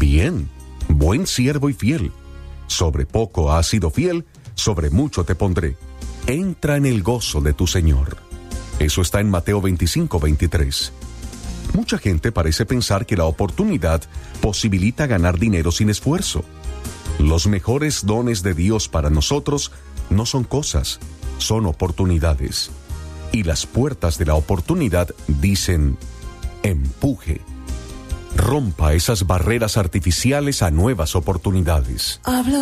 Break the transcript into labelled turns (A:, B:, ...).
A: Bien, buen siervo y fiel. Sobre poco has sido fiel, sobre mucho te pondré. Entra en el gozo de tu Señor. Eso está en Mateo 25:23. Mucha gente parece pensar que la oportunidad posibilita ganar dinero sin esfuerzo. Los mejores dones de Dios para nosotros no son cosas, son oportunidades. Y las puertas de la oportunidad dicen: empuje. Rompa esas barreras artificiales a nuevas oportunidades.
B: Habla